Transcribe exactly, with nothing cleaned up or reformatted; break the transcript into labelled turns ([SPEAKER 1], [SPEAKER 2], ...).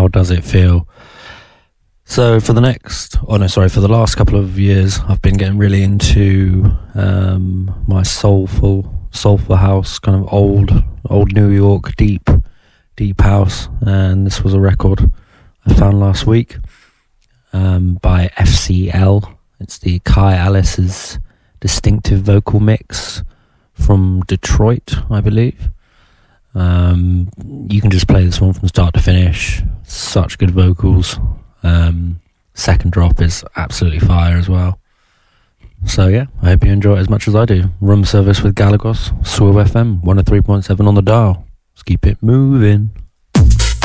[SPEAKER 1] how does it feel? So for the next, oh no, sorry, for the last couple of years, I've been getting really into um, my soulful, soulful house, kind of old, old New York, deep, deep house. And this was a record I found last week um, by F C L. It's the Kai Alice's distinctive vocal mix from Detroit, I believe. Um, you can just play this one from start to finish. Such good vocals. Um, second drop is absolutely fire as well. So yeah, I hope you enjoy it as much as I do. Room service with Galagos, Swerve F M, one oh three point seven on the dial. Let's keep it moving.